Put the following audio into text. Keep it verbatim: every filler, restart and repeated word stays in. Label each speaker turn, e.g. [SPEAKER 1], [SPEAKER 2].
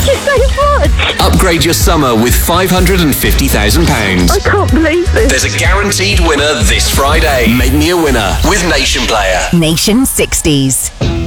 [SPEAKER 1] you so much.
[SPEAKER 2] Upgrade your summer with five hundred fifty thousand pounds.
[SPEAKER 1] I can't believe this.
[SPEAKER 2] There's a guaranteed winner this Friday. Make me a winner with Nation Player.
[SPEAKER 3] Nation sixties.